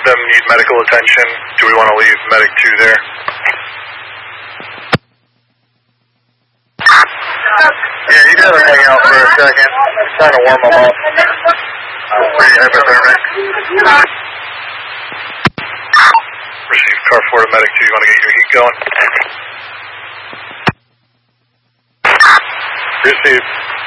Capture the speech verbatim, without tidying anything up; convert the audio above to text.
them need medical attention. Do we want to leave medic two there? Yeah, you can let him hang out for a second. I'm trying to warm him up. I'm pretty hypothermic. Receive car four to medic two. You want to get your heat going? Receive.